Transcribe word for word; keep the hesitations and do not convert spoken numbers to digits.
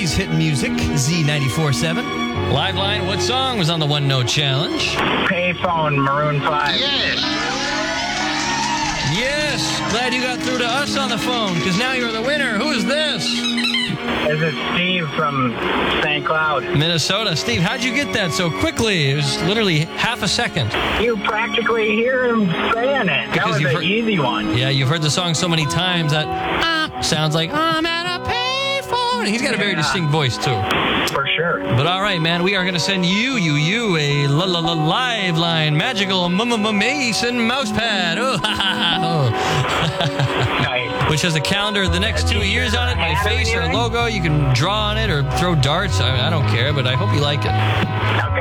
always hitting music. Z ninety-four point seven. Live line, what song was on the One Note Challenge? Payphone, Maroon five. Yes. Yes. Glad you got through to us on the phone, because now you're the winner. Who is this? This is Steve from Saint Cloud. Minnesota. Steve, how'd you get that so quickly? It was literally half a second. You practically hear him saying it. Because that was you've an heard- easy one. Yeah, you've heard the song so many times that ah, sounds like I'm at a payphone. He's got a very Yeah. distinct voice, too. For sure. But all right, man, we are going to send you, you, you, a la la la live line magical m m m Mason mouse pad. Oh, ha ha ha. Nice. Which has a calendar of the next two years on it, my face or a logo. You can draw on it or throw darts. I, I don't care, but I hope you like it. Okay.